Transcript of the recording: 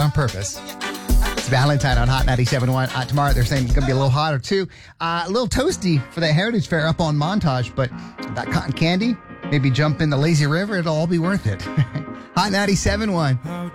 on purpose. It's Valentine on Hot 97.1. Tomorrow they're saying it's going to be a little hotter too. A little toasty for the Heritage Fair up on Montage, but that cotton candy, maybe jump in the lazy river. It'll all be worth it. Hot 97.1.